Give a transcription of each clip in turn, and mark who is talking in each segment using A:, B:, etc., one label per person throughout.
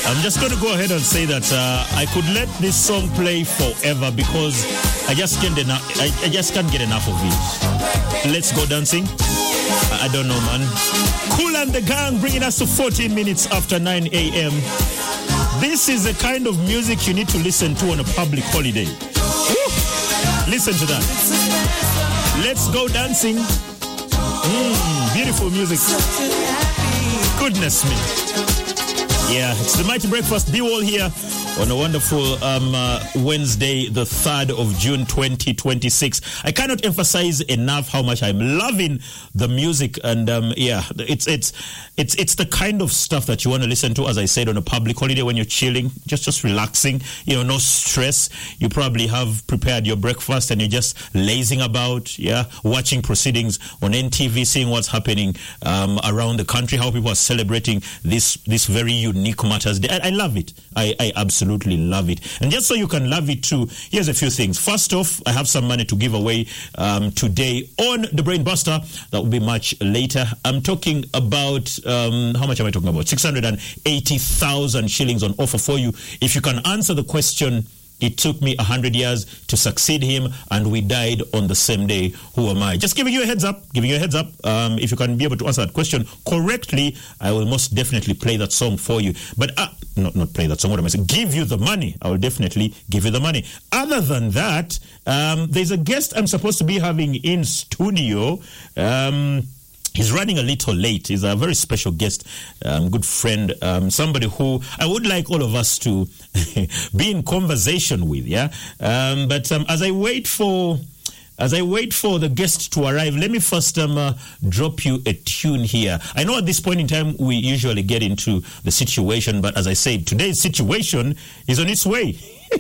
A: I'm just going to go ahead and say that I could let this song play forever because I just can't get enough of it. Let's Go Dancing. I don't know, man. Kool and the Gang bringing us to 14 minutes after 9 a.m. This is the kind of music you need to listen to on a public holiday. Woo! Listen to that. Let's Go Dancing. Beautiful music. Goodness me. Yeah, it's the Mighty Breakfast. Be all here on a wonderful Wednesday, the 3rd of June, 2026. I cannot emphasize enough how much I'm loving the music, and it's the kind of stuff that you want to listen to, as I said, on a public holiday when you're chilling, just relaxing, no stress. You probably have prepared your breakfast and you're just lazing about, watching proceedings on NTV, seeing what's happening around the country, how people are celebrating this very unique Matters Day. I love it. I absolutely love it. And just so you can love it too, here's a few things. First off, I have some money to give away today on the Brain Buster. That will be much later. I'm talking about, how much am I talking about? 680,000 shillings on offer for you. If you can answer the question, it took me 100 years to succeed him, and we died on the same day. Who am I? Just giving you a heads up. If you can be able to answer that question correctly, I will most definitely play that song for you. But not play that song. What am I saying? Give you the money. I will definitely give you the money. Other than that, there's a guest I'm supposed to be having in studio. He's running a little late. He's a very special guest, good friend, somebody who I would like all of us to be in conversation with, But as I wait for the guest to arrive, let me first drop you a tune here. I know at this point in time we usually get into the situation, but as I said, today's situation is on its way.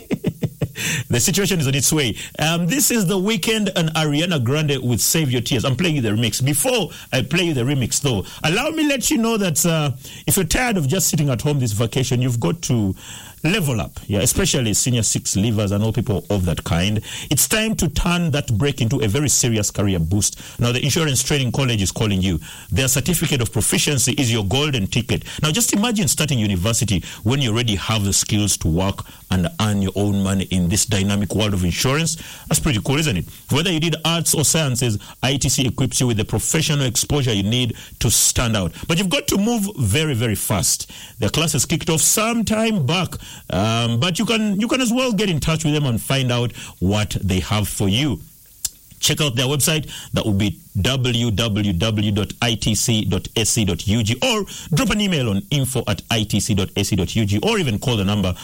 A: The situation is on its way. This is The Weeknd and Ariana Grande with Save Your Tears. I'm playing you the remix. Before I play you the remix, though, allow me to let you know that if you're tired of just sitting at home this vacation, you've got to level up, especially senior six leavers and all people of that kind. It's time to turn that break into a very serious career boost. Now, the Insurance Training College is calling you. Their certificate of proficiency is your golden ticket. Now, just imagine starting university when you already have the skills to work and earn your own money in this dynamic world of insurance. That's pretty cool, isn't it? Whether you did arts or sciences, ITC equips you with the professional exposure you need to stand out. But you've got to move very, very fast. Their classes kicked off some time back. But you can as well get in touch with them and find out what they have for you. Check out their website. That will be www.itc.ac.ug, or drop an email on info@itc.ac.ug, or even call the number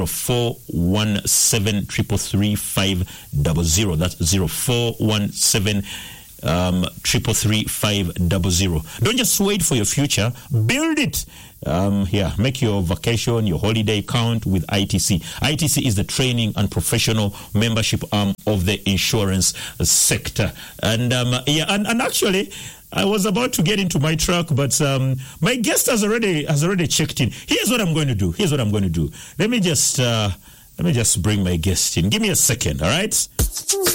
A: 0417 333 500. That's 0417 333 500. Don't just wait for your future. Build it. Make your vacation, your holiday count with ITC. ITC is the training and professional membership arm of the insurance sector. And actually, I was about to get into my truck, but my guest has already checked in. Here's what I'm going to do. Let me just bring my guest in. Give me a second, all right?